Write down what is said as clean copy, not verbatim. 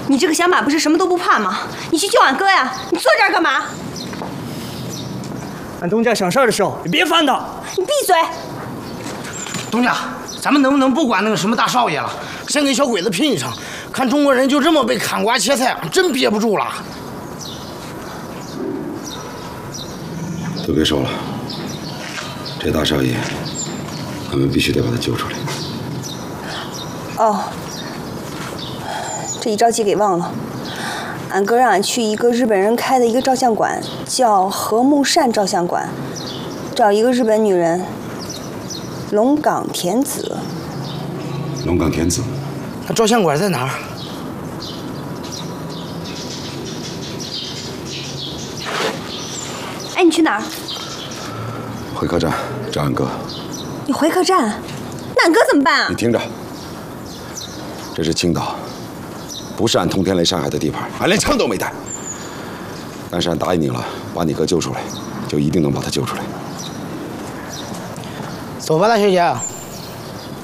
你这个小马不是什么都不怕吗？你去救俺哥呀！你坐这儿干嘛？ 俺东家想事儿的时候，你别烦他。 你闭嘴！ 东家，咱们能不能不管那个什么大少爷了，先跟小鬼子拼一场？看中国人就这么被砍瓜切菜，真憋不住了。 都别说了，这大少爷，俺们必须得把他救出来。 哦，这一着急给忘了。俺哥让俺去一个日本人开的一个照相馆，叫和睦善照相馆，找一个日本女人，龙岗田子。 龙岗田子。 那照相馆在哪儿？ 哎，你去哪儿？ 回客栈找俺哥。 你回客栈？那俺哥怎么办啊？ 你听着，这是青岛，不是俺通天雷山海的地盘，俺连枪都没带。但是俺答应你了，把你哥救出来，就一定能把他救出来。 走吧，大小姐。